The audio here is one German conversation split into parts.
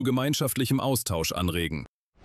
gemeinschaftlichem Austausch anregen.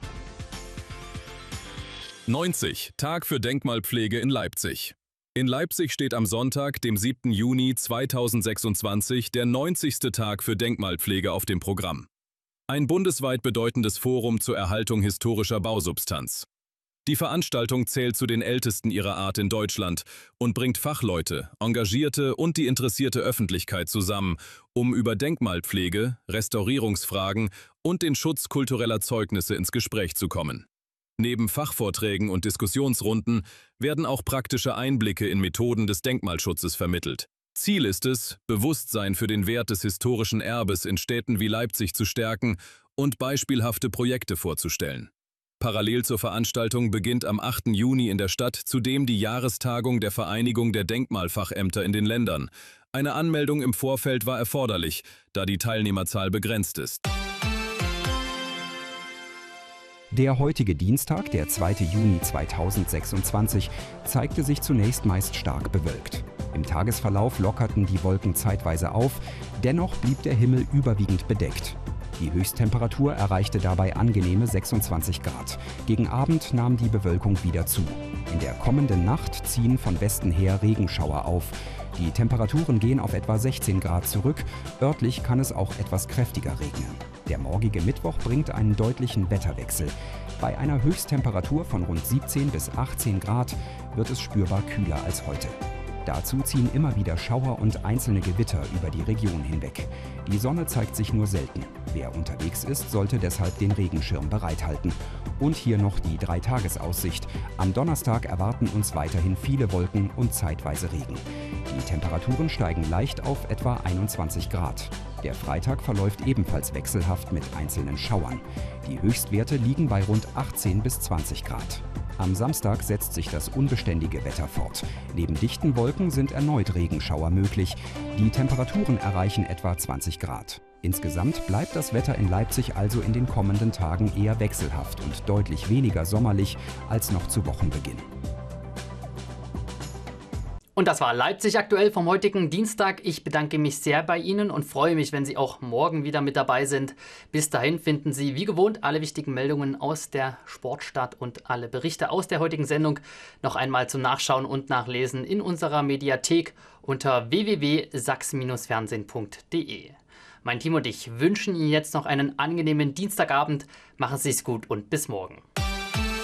90. Tag für Denkmalpflege in Leipzig. In Leipzig steht am Sonntag, dem 7. Juni 2026, der 90. Tag für Denkmalpflege auf dem Programm. Ein bundesweit bedeutendes Forum zur Erhaltung historischer Bausubstanz. Die Veranstaltung zählt zu den ältesten ihrer Art in Deutschland und bringt Fachleute, Engagierte und die interessierte Öffentlichkeit zusammen, um über Denkmalpflege, Restaurierungsfragen und den Schutz kultureller Zeugnisse ins Gespräch zu kommen. Neben Fachvorträgen und Diskussionsrunden werden auch praktische Einblicke in Methoden des Denkmalschutzes vermittelt. Ziel ist es, Bewusstsein für den Wert des historischen Erbes in Städten wie Leipzig zu stärken und beispielhafte Projekte vorzustellen. Parallel zur Veranstaltung beginnt am 8. Juni in der Stadt zudem die Jahrestagung der Vereinigung der Denkmalfachämter in den Ländern. Eine Anmeldung im Vorfeld war erforderlich, da die Teilnehmerzahl begrenzt ist. Der heutige Dienstag, der 2. Juni 2026, zeigte sich zunächst meist stark bewölkt. Im Tagesverlauf lockerten die Wolken zeitweise auf, dennoch blieb der Himmel überwiegend bedeckt. Die Höchsttemperatur erreichte dabei angenehme 26 Grad. Gegen Abend nahm die Bewölkung wieder zu. In der kommenden Nacht ziehen von Westen her Regenschauer auf. Die Temperaturen gehen auf etwa 16 Grad zurück. Örtlich kann es auch etwas kräftiger regnen. Der morgige Mittwoch bringt einen deutlichen Wetterwechsel. Bei einer Höchsttemperatur von rund 17 bis 18 Grad wird es spürbar kühler als heute. Dazu ziehen immer wieder Schauer und einzelne Gewitter über die Region hinweg. Die Sonne zeigt sich nur selten. Wer unterwegs ist, sollte deshalb den Regenschirm bereithalten. Und hier noch die 3-Tages-Aussicht. Am Donnerstag erwarten uns weiterhin viele Wolken und zeitweise Regen. Die Temperaturen steigen leicht auf etwa 21 Grad. Der Freitag verläuft ebenfalls wechselhaft mit einzelnen Schauern. Die Höchstwerte liegen bei rund 18 bis 20 Grad. Am Samstag setzt sich das unbeständige Wetter fort. Neben dichten Wolken sind erneut Regenschauer möglich. Die Temperaturen erreichen etwa 20 Grad. Insgesamt bleibt das Wetter in Leipzig also in den kommenden Tagen eher wechselhaft und deutlich weniger sommerlich als noch zu Wochenbeginn. Und das war Leipzig aktuell vom heutigen Dienstag. Ich bedanke mich sehr bei Ihnen und freue mich, wenn Sie auch morgen wieder mit dabei sind. Bis dahin finden Sie wie gewohnt alle wichtigen Meldungen aus der Sportstadt und alle Berichte aus der heutigen Sendung noch einmal zum Nachschauen und Nachlesen in unserer Mediathek unter www.sachsen-fernsehen.de. Mein Team und ich wünschen Ihnen jetzt noch einen angenehmen Dienstagabend. Machen Sie es gut und bis morgen.